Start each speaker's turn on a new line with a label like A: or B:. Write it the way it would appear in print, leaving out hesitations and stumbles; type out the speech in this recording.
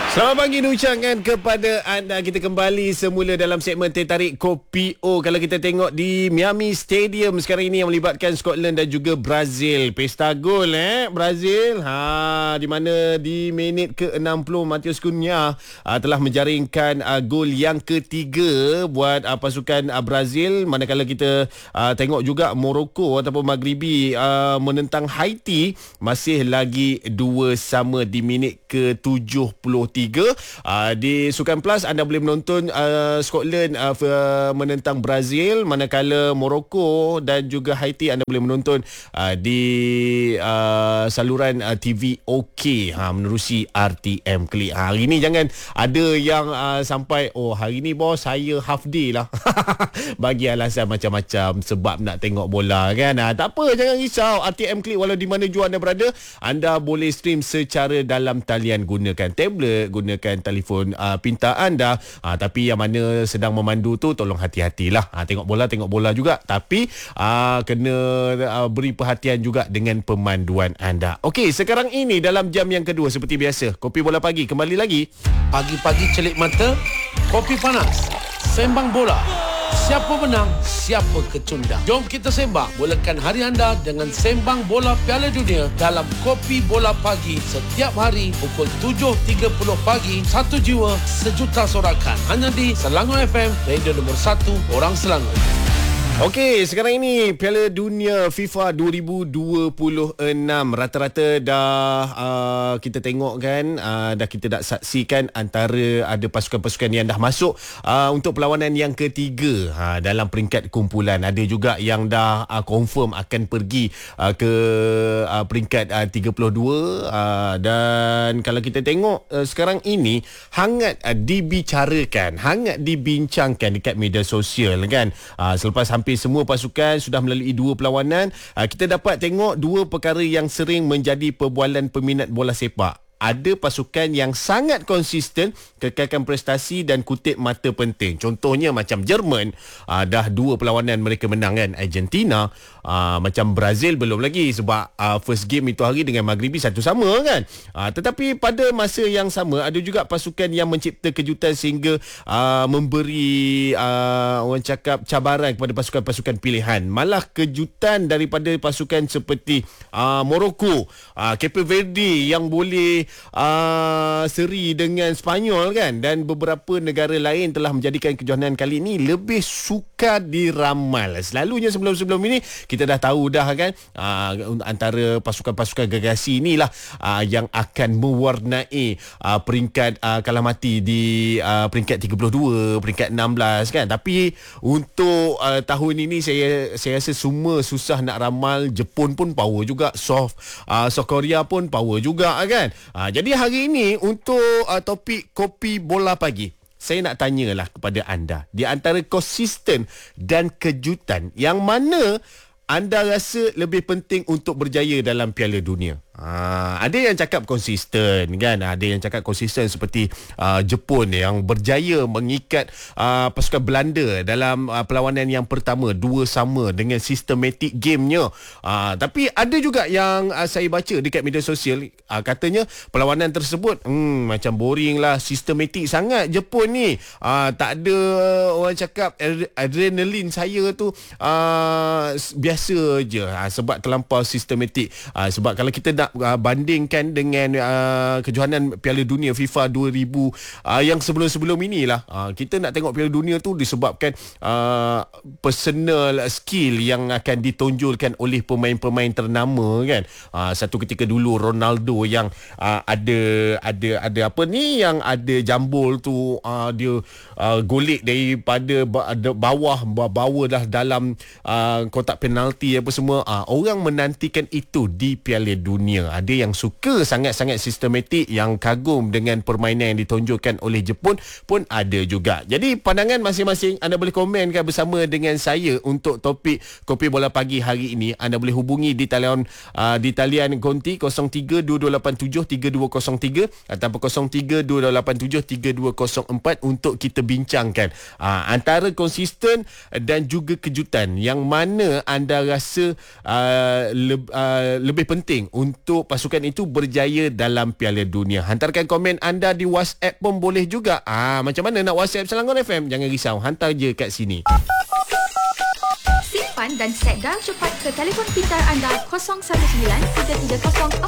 A: Selamat pagi diucapkan kepada anda. Kita kembali semula dalam segmen Teh Tarik Kopi O. Kalau kita tengok di Miami Stadium sekarang ini yang melibatkan Scotland dan juga Brazil. Pesta gol Brazil. Di mana di minit ke-60 Matheus Cunha telah menjaringkan gol yang ketiga buat pasukan Brazil. Manakala kita tengok juga Morocco ataupun Maghribi menentang Haiti, masih lagi 2-2 di minit ke-73. Di Sukan Plus anda boleh menonton Scotland menentang Brazil, manakala Morocco dan juga Haiti anda boleh menonton di saluran TV OK menerusi RTM Klik. Hari ni jangan ada yang sampai hari ni bos saya half day lah bagi alasan macam-macam sebab nak tengok bola kan. Tak apa, jangan risau. RTM Klik walau di mana jua anda berada, anda boleh stream secara dalam talian. Gunakan tablet, gunakan telefon pintar anda, tapi yang mana sedang memandu tu tolong hati-hatilah. Tengok bola juga, tapi kena beri perhatian juga dengan pemanduan anda. Okey, sekarang ini dalam jam yang kedua seperti biasa, Kopi Bola Pagi kembali lagi.
B: Pagi-pagi celik mata, kopi panas, sembang bola. Siapa menang, siapa kecundang. Jom kita sembang, mulakan hari anda dengan sembang bola Piala Dunia dalam Kopi Bola Pagi setiap hari pukul 7.30 pagi. Satu jiwa, sejuta sorakan. Hanya di Selangor FM, radio nombor 1 orang Selangor.
A: Okey, sekarang ini Piala Dunia FIFA 2026 rata-rata dah kita tengok kan, dah kita dah saksikan antara ada pasukan-pasukan yang dah masuk untuk perlawanan yang ketiga dalam peringkat kumpulan. Ada juga yang dah confirm akan pergi ke peringkat 32 dan kalau kita tengok sekarang ini hangat dibicarakan, hangat dibincangkan dekat media sosial kan. Selepas hampir semua pasukan sudah melalui dua perlawanan, kita dapat tengok dua perkara yang sering menjadi perbualan peminat bola sepak. Ada pasukan yang sangat konsisten kekalkan prestasi dan kutip mata penting. Contohnya macam Jerman, dah dua perlawanan mereka menang kan. Argentina, macam Brazil belum lagi sebab first game itu hari dengan Maghribi 1-1 kan. Tetapi pada masa yang sama ada juga pasukan yang mencipta kejutan sehingga memberi orang cakap cabaran kepada pasukan-pasukan pilihan. Malah kejutan daripada pasukan seperti Morocco, Cape Verde yang boleh seri dengan Sepanyol kan, dan beberapa negara lain telah menjadikan kejohanan kali ini lebih sukar diramal. Selalunya sebelum-sebelum ini kita dah tahu dah kan, antara pasukan-pasukan gergasi inilah yang akan mewarnai peringkat kalah mati di peringkat 32, peringkat 16 kan. Tapi untuk tahun ini saya rasa semua susah nak ramal. Jepun pun power juga, South Korea pun power juga kan. Jadi hari ini untuk topik Kopi Bola Pagi, saya nak tanyalah kepada anda, di antara konsisten dan kejutan, yang mana anda rasa lebih penting untuk berjaya dalam Piala Dunia? Ada yang cakap konsisten kan, ada yang cakap konsisten seperti Jepun yang berjaya mengikat pasukan Belanda dalam perlawanan yang pertama 2-2 dengan sistematik gamenya. Tapi ada juga yang saya baca dekat media sosial, katanya perlawanan tersebut macam boring lah, sistematik sangat Jepun ni. Tak ada orang cakap adrenalin saya tu biasa je, sebab terlampau sistematik. Sebab kalau kita nak bandingkan dengan kejohanan Piala Dunia FIFA 2000 yang sebelum-sebelum inilah, kita nak tengok Piala Dunia tu disebabkan personal skill yang akan ditonjolkan oleh pemain-pemain ternama kan. Satu ketika dulu Ronaldo yang ada apa ni, yang ada jambul tu, dia golek daripada bawah, bawa dah dalam kotak penalti apa semua. Orang menantikan itu di Piala Dunia. Ada yang suka sangat-sangat sistematik, yang kagum dengan permainan yang ditonjolkan oleh Jepun pun ada juga. Jadi pandangan masing-masing anda boleh komenkan bersama dengan saya untuk topik Kopi Bola Pagi hari ini. Anda boleh hubungi di talian konti 0322873203 ataupun 0322873204 untuk kita bincangkan antara konsisten dan juga kejutan, yang mana anda rasa lebih penting untuk untuk pasukan itu berjaya dalam Piala Dunia. Hantarkan komen anda di WhatsApp pun boleh juga. Macam mana nak WhatsApp Selangor FM? Jangan risau, hantar je kat sini.
C: Simpan dan set dial cepat ke telefon pintar anda 019 330